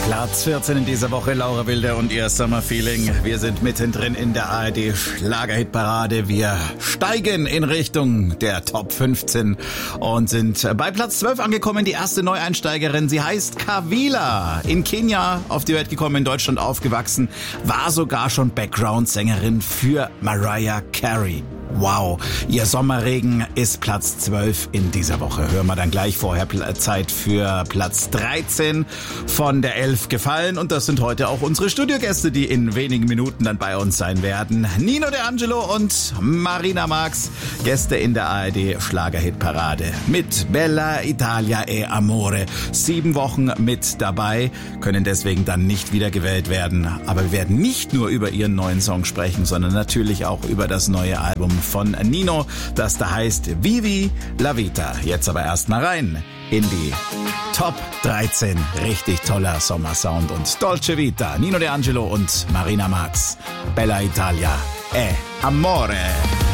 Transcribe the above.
Platz 14 in dieser Woche, Laura Wilder und ihr Summer Feeling. Wir sind mittendrin in der ARD Schlagerhitparade. Wir steigen in Richtung der Top 15 und sind bei Platz 12 angekommen. Die erste Neueinsteigerin, sie heißt Kawila. In Kenia auf die Welt gekommen, in Deutschland aufgewachsen, war sogar schon Background-Sängerin für Mariah Carey. Wow, ihr Sommerregen ist Platz 12 in dieser Woche. Hören wir dann gleich vorher Zeit für Platz 13 von der 11 gefallen. Und das sind heute auch unsere Studiogäste, die in wenigen Minuten dann bei uns sein werden. Nino De Angelo und Marina Marx, Gäste in der ARD Schlagerhitparade mit Bella Italia e Amore. 7 Wochen mit dabei, können deswegen dann nicht wiedergewählt werden. Aber wir werden nicht nur über ihren neuen Song sprechen, sondern natürlich auch über das neue Album von Nino, das da heißt Vivi la Vita. Jetzt aber erstmal rein in die Top 13. Richtig toller Sommersound und Dolce Vita. Nino De Angelo und Marina Marx. Bella Italia e Amore.